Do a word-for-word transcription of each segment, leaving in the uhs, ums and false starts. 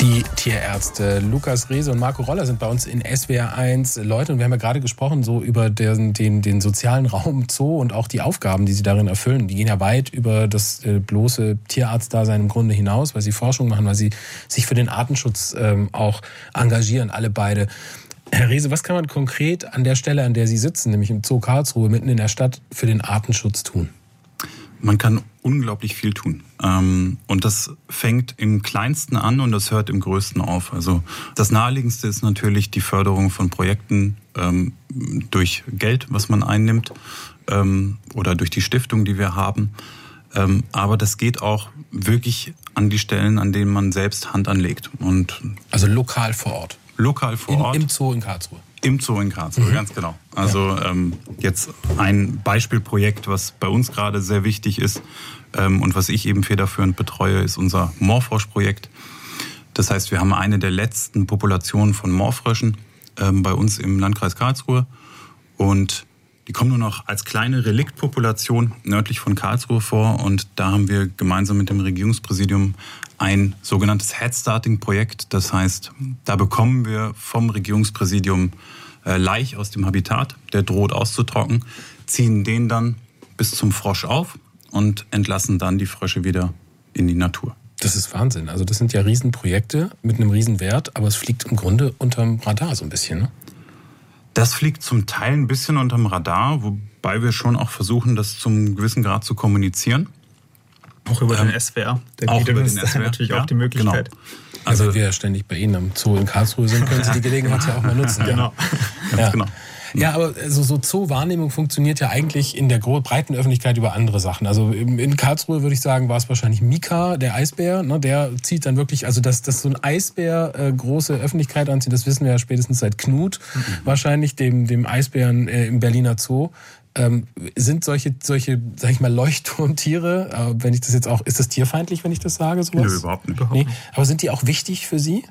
Die Tierärzte Lukas Reese und Marco Roller sind bei uns in S W R eins Leute. Und wir haben ja gerade gesprochen so über den, den, den sozialen Raum Zoo und auch die Aufgaben, die sie darin erfüllen. Die gehen ja weit über das äh, bloße Tierarztdasein im Grunde hinaus, weil sie Forschung machen, weil sie sich für den Artenschutz ähm, auch engagieren, alle beide. Herr Reese, was kann man konkret an der Stelle, an der Sie sitzen, nämlich im Zoo Karlsruhe, mitten in der Stadt, für den Artenschutz tun? Man kann unglaublich viel tun. Und das fängt im Kleinsten an und das hört im Größten auf. Also das Naheliegendste ist natürlich die Förderung von Projekten ähm, durch Geld, was man einnimmt, ähm, oder durch die Stiftung, die wir haben. Ähm, aber das geht auch wirklich an die Stellen, an denen man selbst Hand anlegt. Und also lokal vor Ort? Lokal vor in, Ort. Im Zoo in Karlsruhe? Im Zoo in Karlsruhe, mhm. ganz genau. Also ja. ähm, jetzt ein Beispielprojekt, was bei uns gerade sehr wichtig ist ähm, und was ich eben federführend betreue, ist unser Moorfrosch-Projekt. Das heißt, wir haben eine der letzten Populationen von Moorfröschen ähm, bei uns im Landkreis Karlsruhe und die kommen nur noch als kleine Reliktpopulation nördlich von Karlsruhe vor und da haben wir gemeinsam mit dem Regierungspräsidium ein sogenanntes Headstarting-Projekt. Das heißt, da bekommen wir vom Regierungspräsidium äh, Laich aus dem Habitat, der droht auszutrocknen, ziehen den dann bis zum Frosch auf und entlassen dann die Frösche wieder in die Natur. Das ist Wahnsinn. Also das sind ja Riesenprojekte mit einem Riesenwert, aber es fliegt im Grunde unterm Radar so ein bisschen, ne? Das fliegt zum Teil ein bisschen unterm Radar, wobei wir schon auch versuchen, das zum gewissen Grad zu kommunizieren. Auch über ähm, den S W R. Der auch über den S W R. Natürlich ja, auch die Möglichkeit. Genau. Also wenn wir ja ständig bei Ihnen am Zoo in Karlsruhe sind, können Sie die Gelegenheit ja auch mal nutzen. Genau. Ja. Ganz genau. Ja, aber also so Zoo-Wahrnehmung funktioniert ja eigentlich in der breiten Öffentlichkeit über andere Sachen. Also in Karlsruhe würde ich sagen, war es wahrscheinlich Mika, der Eisbär. Ne, der zieht dann wirklich, also dass, dass so ein Eisbär äh, große Öffentlichkeit anzieht, das wissen wir ja spätestens seit Knut, mhm. wahrscheinlich dem, dem Eisbären äh, im Berliner Zoo. Ähm, sind solche, solche, sag ich mal, Leuchtturmtiere, äh, wenn ich das jetzt auch, ist das tierfeindlich, wenn ich das sage? Sowas? Nö, überhaupt nicht. Nee. Aber sind die auch wichtig für Sie?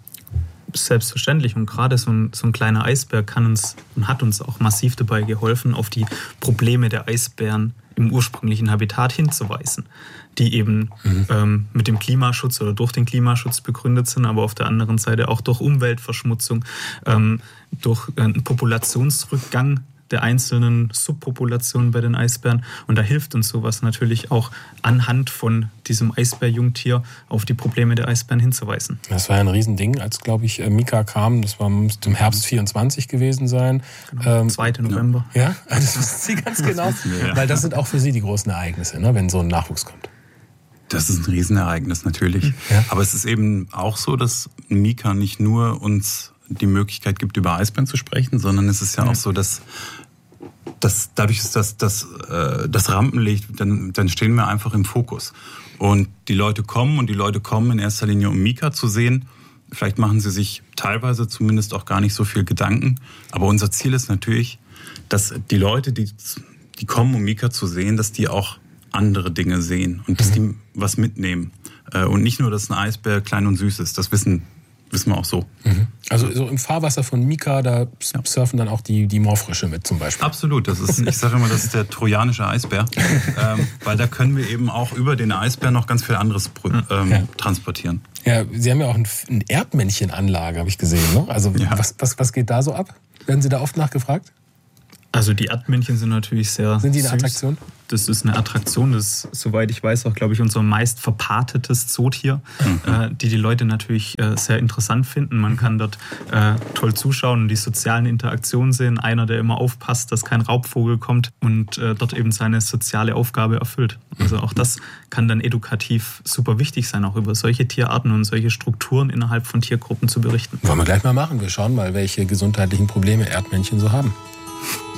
Selbstverständlich. Und gerade so ein, so ein kleiner Eisbär kann uns und hat uns auch massiv dabei geholfen, auf die Probleme der Eisbären im ursprünglichen Habitat hinzuweisen, die eben mhm. ähm, mit dem Klimaschutz oder durch den Klimaschutz begründet sind, aber auf der anderen Seite auch durch Umweltverschmutzung, ähm, durch einen Populationsrückgang der einzelnen Subpopulationen bei den Eisbären. Und da hilft uns sowas natürlich auch anhand von diesem Eisbärjungtier auf die Probleme der Eisbären hinzuweisen. Das war ja ein Riesending, als, glaube ich, Mika kam. Das war müsste im Herbst vierundzwanzig gewesen sein. Genau, ähm, zweiten November. Ja, das wissen Sie ganz genau. Ja. Weil das sind auch für Sie die großen Ereignisse, ne, wenn so ein Nachwuchs kommt. Das ist ein Riesenereignis natürlich. Ja. Aber es ist eben auch so, dass Mika nicht nur uns die Möglichkeit gibt, über Eisbären zu sprechen, sondern es ist ja, ja. auch so, dass, dass dadurch, dass das, äh, das Rampenlicht, dann, dann stehen wir einfach im Fokus. Und die Leute kommen und die Leute kommen in erster Linie, um Mika zu sehen. Vielleicht machen sie sich teilweise zumindest auch gar nicht so viel Gedanken. Aber unser Ziel ist natürlich, dass die Leute, die, die kommen, um Mika zu sehen, dass die auch andere Dinge sehen und dass die was mitnehmen. Äh, und nicht nur, dass ein Eisbär klein und süß ist. Das wissen Wissen wir auch so. Mhm. Also so im Fahrwasser von Mika, da surfen dann auch die, die Moorfrösche mit zum Beispiel. Absolut. Das ist, ich sage immer, das ist der trojanische Eisbär. ähm, weil da können wir eben auch über den Eisbär noch ganz viel anderes ähm, ja. transportieren. Ja, Sie haben ja auch eine Erdmännchenanlage, habe ich gesehen. Ne? Also ja. was, was, was geht da so ab? Werden Sie da oft nachgefragt? Also die Erdmännchen sind natürlich sehr Sind die eine süß. Attraktion? Das ist eine Attraktion, das ist, soweit ich weiß, auch, glaube ich, unser meist verpatetes Zootier, mhm. äh, die die Leute natürlich äh, sehr interessant finden. Man kann dort äh, toll zuschauen und die sozialen Interaktionen sehen. Einer, der immer aufpasst, dass kein Raubvogel kommt und äh, dort eben seine soziale Aufgabe erfüllt. Also auch das kann dann edukativ super wichtig sein, auch über solche Tierarten und solche Strukturen innerhalb von Tiergruppen zu berichten. Wollen wir gleich mal machen. Wir schauen mal, welche gesundheitlichen Probleme Erdmännchen so haben.